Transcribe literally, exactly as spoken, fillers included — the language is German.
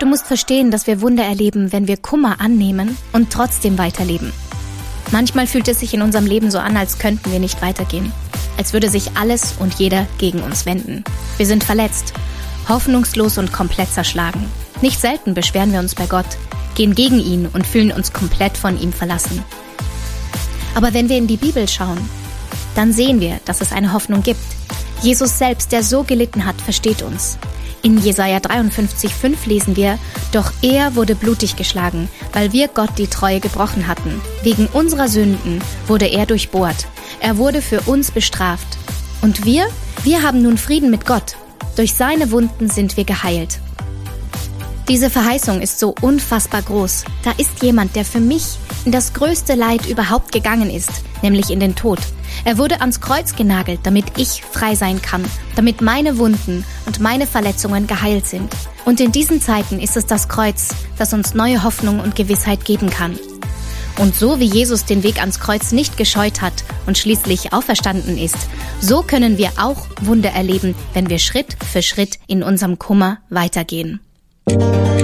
Du musst verstehen, dass wir Wunder erleben, wenn wir Kummer annehmen und trotzdem weiterleben. Manchmal fühlt es sich in unserem Leben so an, als könnten wir nicht weitergehen. Als würde sich alles und jeder gegen uns wenden. Wir sind verletzt, hoffnungslos und komplett zerschlagen. Nicht selten beschweren wir uns bei Gott, gehen gegen ihn und fühlen uns komplett von ihm verlassen. Aber wenn wir in die Bibel schauen, dann sehen wir, dass es eine Hoffnung gibt. Jesus selbst, der so gelitten hat, versteht uns. In Jesaja dreiundfünfzig fünf lesen wir, doch er wurde blutig geschlagen, weil wir Gott die Treue gebrochen hatten. Wegen unserer Sünden wurde er durchbohrt. Er wurde für uns bestraft. Und wir? Wir haben nun Frieden mit Gott. Durch seine Wunden sind wir geheilt. Diese Verheißung ist so unfassbar groß. Da ist jemand, der für mich in das größte Leid überhaupt gegangen ist, nämlich in den Tod. Er wurde ans Kreuz genagelt, damit ich frei sein kann, damit meine Wunden und meine Verletzungen geheilt sind. Und in diesen Zeiten ist es das Kreuz, das uns neue Hoffnung und Gewissheit geben kann. Und so wie Jesus den Weg ans Kreuz nicht gescheut hat und schließlich auferstanden ist, so können wir auch Wunder erleben, wenn wir Schritt für Schritt in unserem Kummer weitergehen.